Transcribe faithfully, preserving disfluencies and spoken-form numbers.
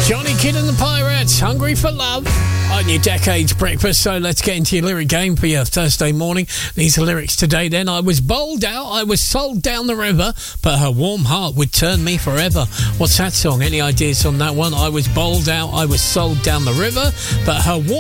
Johnny Kidd and the Pirates, Hungry for Love, on your Decades Breakfast. So let's get into your lyric game for your Thursday morning. These are lyrics today then. I was bowled out, I was sold down the river, but her warm heart would turn me forever. What's that song? Any ideas on that one? I was bowled out, I was sold down the river, but her warm